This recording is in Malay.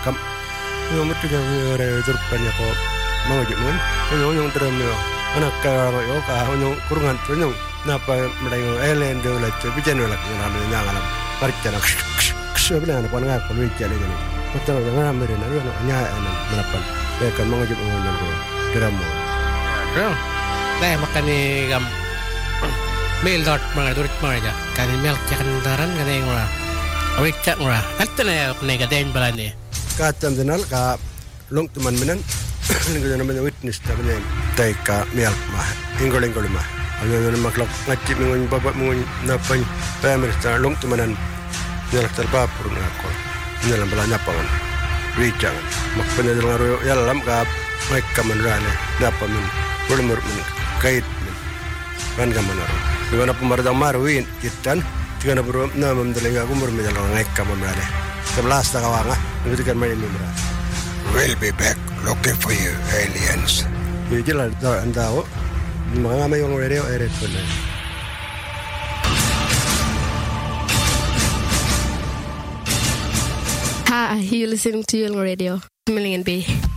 kam yung mutiga re durpan ya ko mawajud mun yung terus anak yo ka yung kurungan tu yung napa melayu elen de la tu bijan la ngam nyangalam paricana sebenarnya pon ngak ko wic jale gani betul ngam merena yo nya enam menapan kan mawajud mun ko dramo Nah, makani gam mail dot mga durit mga ja. Kani milk kan daran kani ngora. Awik cak ngora. Atta na ne ka den balani. Ka tam denal ka long tuman minan. Linggo na man witness ta man tay ka milk ma. Ingol ma. Ano na maklok ngati mingon baba mingon na pan pamir ta long tumanan. Nilak terpa purun ako. Nilang balanya pangan. Wijang. Makpanadal ngaro yalam ka may kamanrane dapat min. Ulumur min kait min kan kamanaro. Bagaimana pemerintah maruin kitan jika na na memdelinga umur menjalang naik kamera 11 takawanga ngitikan main mimra. We'll be back looking for you aliens. Jadi lah tahu mga may yung radio eret pun. Hi, you listening to Young Radio Million Bay.